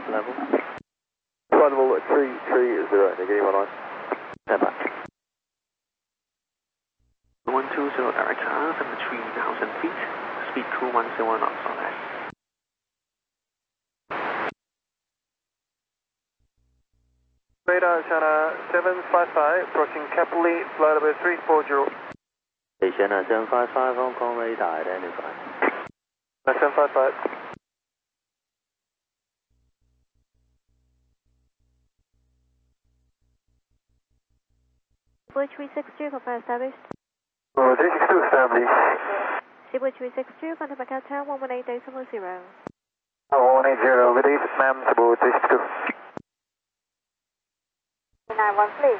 contact level. Flight level 330, negative 19. Stand by. 120 direct up and 3,000 feet. Speed 210 knots on that. Radar China 755, approaching Capley, flight level 340. China 755, Hong Kong radar identified. 755. Seaboard 362, confirm established. 362 established. Seaboard 362, contact Macau Tower 118.0. 180, good evening, ma'am, Seaboard 362. 91, please.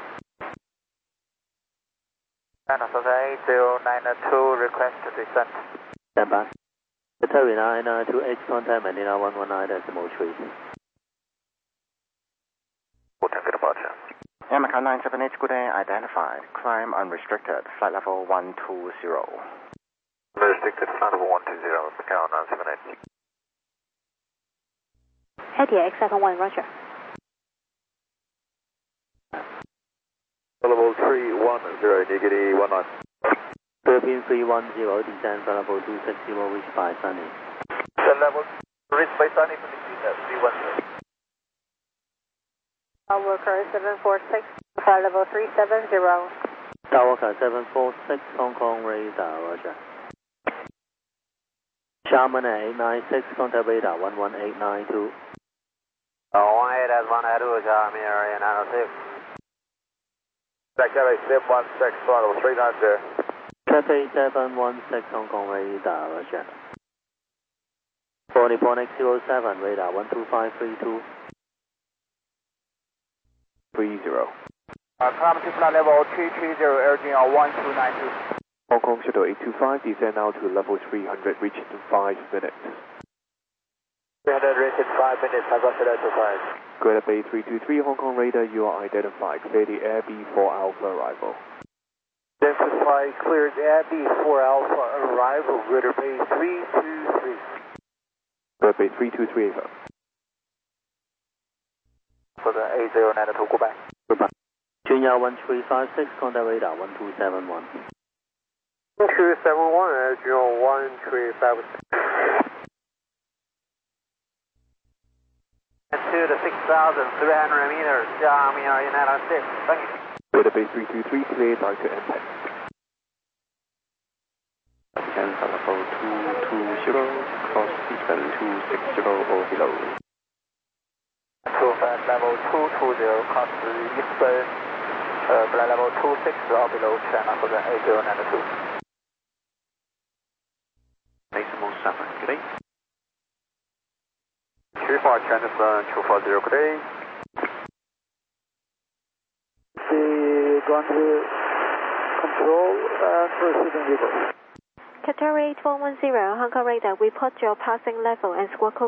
China 8092, request to descent. Stand by. Qatari 928, contact Manila 119.3. Good departure. Macau 978, good day, identified. Climb unrestricted, flight level 120. Unrestricted, flight level 120, Macau 978. Heading X71, roger. Level 310, negative 19. Philippine 310, descend flight level 260, reach by Sunny. Level, reach by Sunny, 310. Worker 746, flight level 370. Tower 746, Hong Kong radar, roger. Sharman 896, contact radar 11892. 18192, Charmy area 906. Cathay 716, flight level 390. Cathay 716, Hong Kong radar, roger. 40.807, radar 12532. 30. Climb to flight level 330, airing on 1292. Hong Kong Shuttle 825, descend now to level 300, reach in 5 minutes. 300, reach in 5 minutes, I got Shuttle 25. Greater Bay 323, Hong Kong radar, you are identified. Clear the Air B4 Alpha arrival. Identify, cleared Air B4 Alpha arrival, Greater Bay 323. Greater Bay 323, over. For the 8092, goodbye. Goodbye. Junya 1356, contact radar 1271. 1271, Junya 1356. To the 6,300 meters, Xiaomi United States. Thank you. Greater Bay 323, clear by to impact. Descend flight level 220, cross distance 260 or below. Flight level 220, cross eastern, flight level 260 or below, China for the 8092. Maximum 7, good day. 35 China 240, good day. Going to control and proceeding reverse. Qatari 8110, Hong Kong radar, report your passing level and squawk code.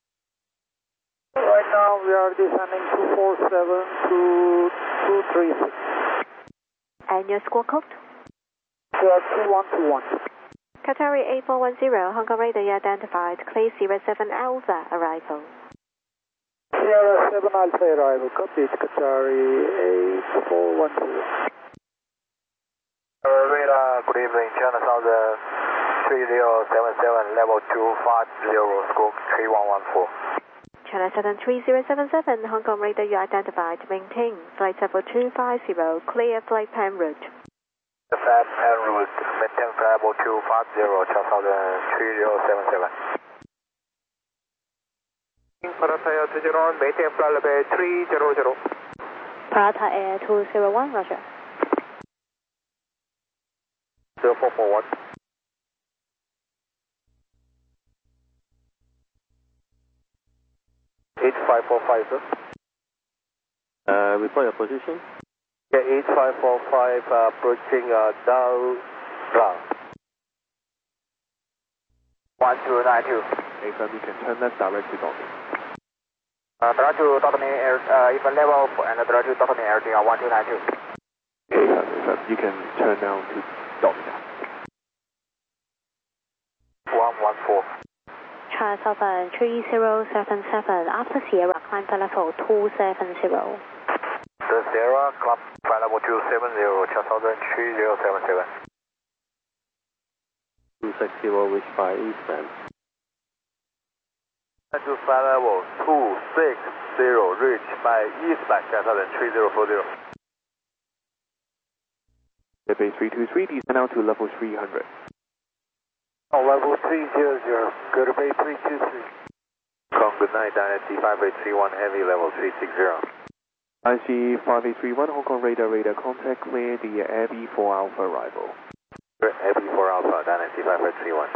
Right now we are descending 247 to 236. And your squawk code? 2121. Qatari 8410, Hong Kong radar, you identified. Clear Sierra 7 Alpha arrival. Sierra 7 Alpha arrival, copied, Qatari 8410. Radar, good evening, China South 3077, level 250, squawk 3114. China Southern 3077, Hong Kong radar, you identified. Maintain flight level 250, clear flight plan route. The flight plan route, maintain flight level 250, China Southern 3077. Parata Air 201, maintain flight level 300. Parata Air 201, roger. 0441. sir. Report your position. Yeah, 8545, approaching Dao Ra. 1292. Affirm, you can turn left direct to Dorking. Direct to Dorking Air, even level and direct to Dorking Air, 1292. Affirm, you can turn down to Dorking now. 114. Tower Southern 3077, after Sierra, climb flight level 270. The Sierra, climb flight level 270, Tower Southern 3077. 260, reach by eastbound. To flight level 260, reach by eastbound, Tower Southern 3040. Bay 323, descend out to level 300. Level 300, go to Bay 323. Good night, Dynasty 5831, heavy level 360. IC 5831, Hong Kong radar contact, clear the Abbey 4 Alpha arrival. Abbey 4 Alpha, Dynasty 5831.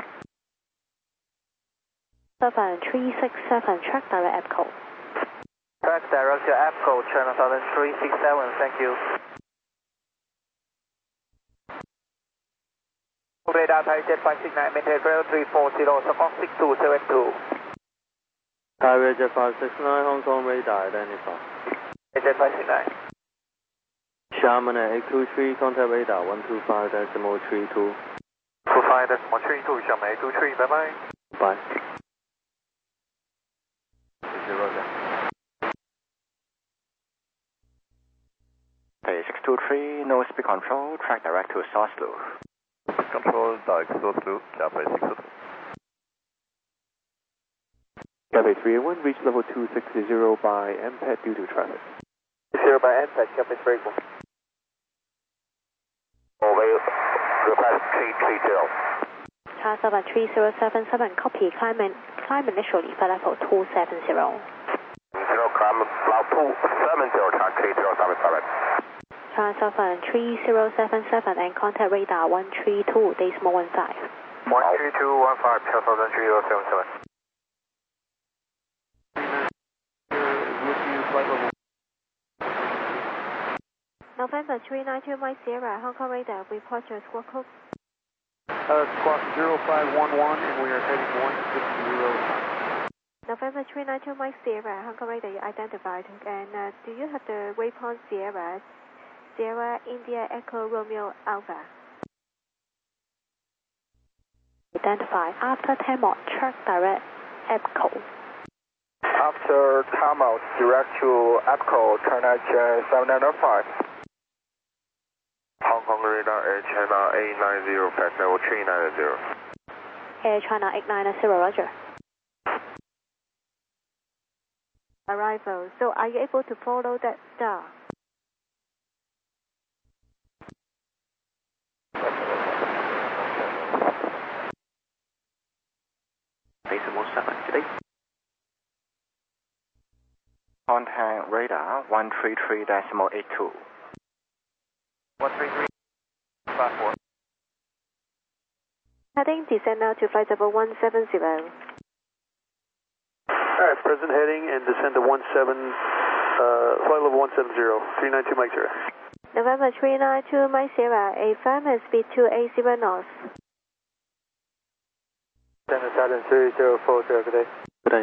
Southern 367, track direct APCO. Track direct to APCO, channel Southern 367, thank you. Radar Thai Jet 569, maintain trail 340, Squawk 6272. Thai Jet 569, Hong Kong radar identified. Jet 569. Xiamen 823, contact radar 125.32. 25.32, Xiamen 823, bye bye. Bye. 623, no speed control, track direct to Source Loop. Control, direct source loop, Cathay 6. Cathay 381, reach level 260 by MPET due to traffic. 0 by MPET, Cathay 381. Request 330. Tower Southern 3077, copy, climb initially, flight level 270. 0, climb level 270, track 3077. Tower Southern 3077 and contact radar 132, decimal 15. 13215, Tower Southern 3077. November 392 Mike Sierra, Hong Kong radar, report your squawk code. Squawk 0511 and we are heading 160. November 392 Mike Sierra, Hong Kong radar, you identified. And do you have the waypoint Sierra India Echo Romeo Alpha? Identified. After time out, track direct APCO. After time out, direct to APCO, China 795. Hong Kong radar, Air China 890, flight level 390. Air China 890, roger. Arrival. So are you able to follow that star? Decimal 7 today. Contact radar 133.82. 133, platform. Heading descend now to flight level 170. Alright, present heading and descend to flight level 170, 392 Mike Sierra. November 392 Mike Sierra, a firm and speed 280 north. China Southern 3040, good day. Good day.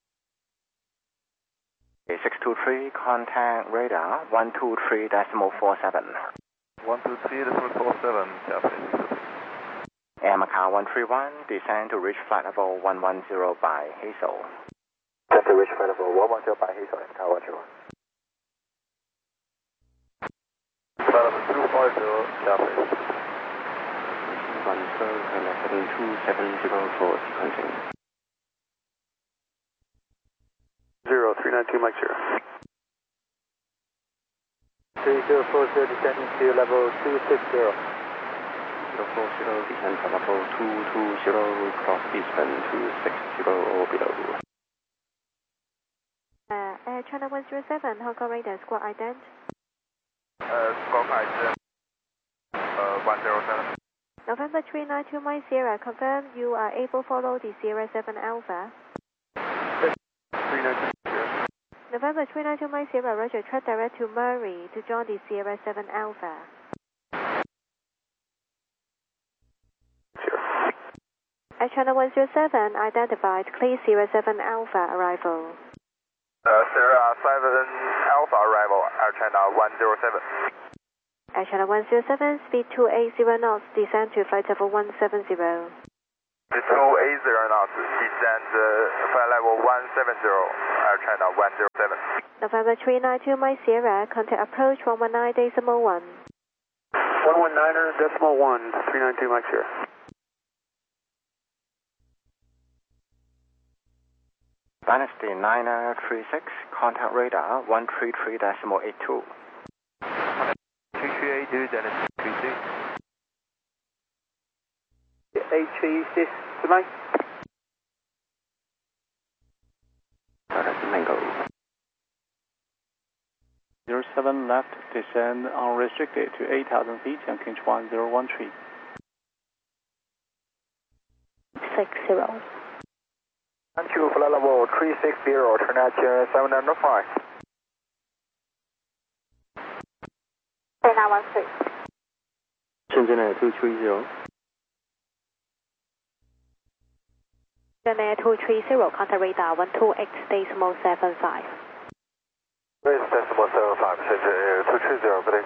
623, contact radar 123.47. 123.47, Cathay 6. Air Macau 131, descend to reach flight level 110 by Hazel. Descend to reach flight level 110 by Hazel, Air Macau 131. Flight level 250, Cathay 6. Transfer connection 270 for sequencing. 0392 Mike Sierra. 3040, descending to level 260. 040, descend to level 220, cross eastbound 260 or below. Air China 107, Hong Kong radar, squawk ident. Squawk ident 107. November 392 Mike Sierra, confirm you are able to follow the Sierra 7 Alpha. 392 Sierra. November 392 Mike Sierra, roger, track direct to Murray to join the Sierra 7 Alpha. Air China 107, identified, clear Sierra 7 Alpha arrival. Sierra 7 Alpha arrival, Air China 107. Air China 107, speed 280 knots, descend to flight level 170. 280 knots, descend flight level 170, Air China 107. November 392 Mike Sierra, contact approach 119.1. 119.1, 392 Mike Sierra. Dynasty 936, contact radar 133.82. 3382, Dynasty 36. HE6 to Mike. Mango. 07 left, descend unrestricted to 8,000 feet and Kinch 1013. 60. Anchu flight level 360, turn at 705. 3913. Shenzhen Air 230. Shenzhen Air 230, contact radar 128.75. Raise decimal 75, Shenzhen Air 230, good day.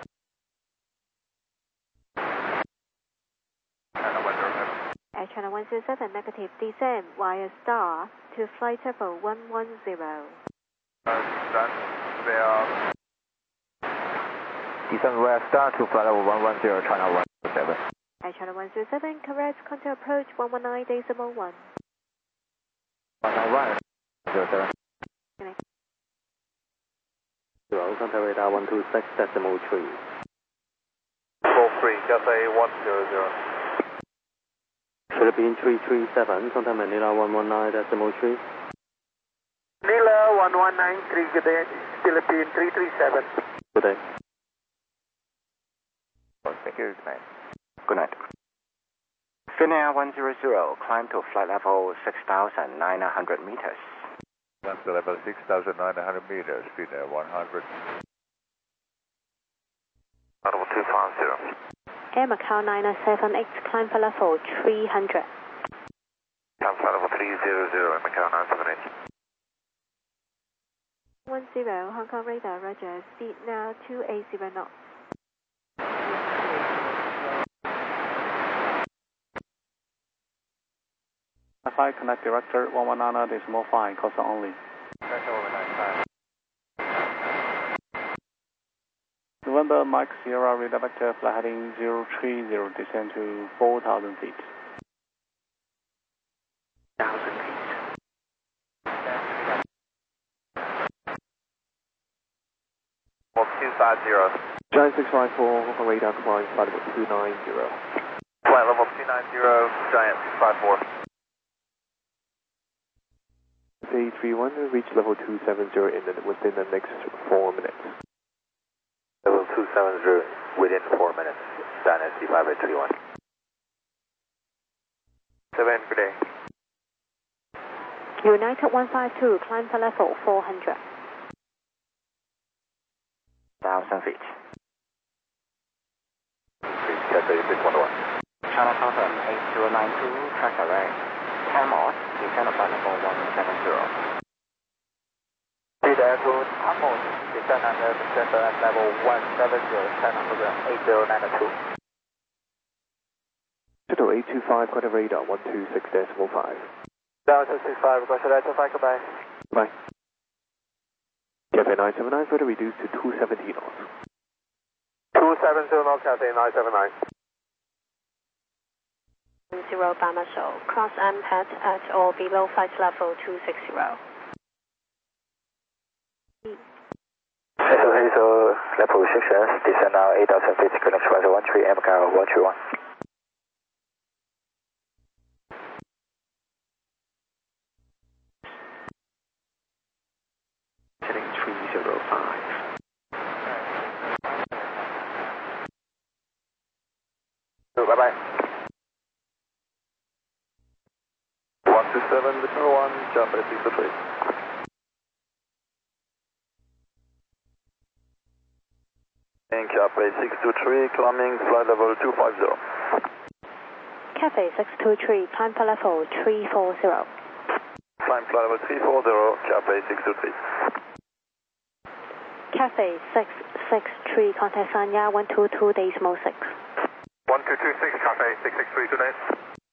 Air China 107, negative, descend via star to flight level 110. Descend via star to flight level 110, China 107. Air China 107, correct, contact approach 119.1. 191, 07. Contact radar 126.3. 43, Cathay 100. Philippine 337, contact Manila 119.3. Manila 1193, good day. Philippine 337. Good day. Thank you, good night. Good night. Finnair 100, climb to flight level 6,900 meters. Climb to level 6,900 meters, Finnair 100. Level 250. Air Macau 907X, climb for level 300. Climb flight level 300, Macau 978. 10, Hong Kong radar, roger, speed now 280 knots. FI Connect Director 119.5, call only. November Mike Sierra radar vector flight heading 030, descend to 4,000 feet. 1,000 feet. Well, 250. Giant 654, Hong Kong radar climb flight level 290. Flight level 290, Giant 654. A31, reach level 270 within the next 4 minutes. Level 270 within 4 minutes. Dynasty 5831. 7, good day. United 152, climb for level 400. 1,000 feet. Cathay 611. China Southern 8092, track array. Camot, descend flight level 170. Speed Air to Camot, descend at level 170, China Southern 8092. Shuttle 825, contact radar 126.5. Delta 65, request Delta 5, goodbye. Bye. Cathay 979, further reduced to 270 knots. 270 knots, Cathay 979. 0 Bama Show, cross MPAT at or below flight level 260. Hazel, level 6S, descend now 8,000 feet, connection 1013, MCAR 131. Heading 305. Bye-bye. 127, December 1, jump at 603. And Cathay 623, climbing flight level 250. Cathay 623, climb for level 340. Climb flight level 340, Cathay 623. Cathay 663, contact Sanya 122.6. 1226, Cathay 663, good night.